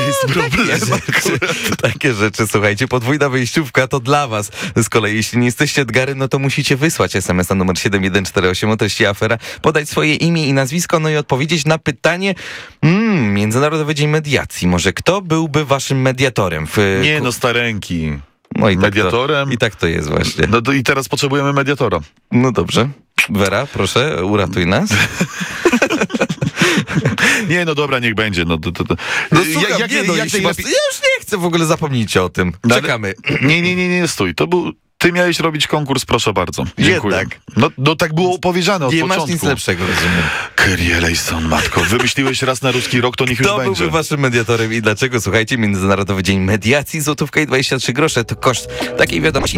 jest problem. Takie rzeczy, słuchajcie, podwójna wyjściówka to dla was. Z kolei, jeśli nie jesteście Edgarem, no to musicie wysłać SMS na numer 7148 o treści afera, podać swoje imię i nazwisko, no i odpowiedzieć na pytanie Międzynarodowy Dzień Mediacji. Może kto byłby waszym mediatorem? Nie, no starenki. No i mediatorem. I tak to jest właśnie. No to i teraz potrzebujemy mediatora. No dobrze. Wera, proszę, uratuj nas. Nie, no dobra, niech będzie. No, No słucham, ja już nie chcę w ogóle, zapomnijcie o tym. Czekamy. Nie, stój. Ty miałeś robić konkurs, proszę bardzo. Dziękuję. Jednak. No tak było powiedziane od początku. Nie masz nic lepszego, rozumiem. Kyrie eleison, matko. Wymyśliłeś raz na ruski rok, to niech już Kto będzie. byłby waszym mediatorem i dlaczego? Słuchajcie, Międzynarodowy Dzień Mediacji, złotówka i 23 grosze to koszt takiej wiadomości.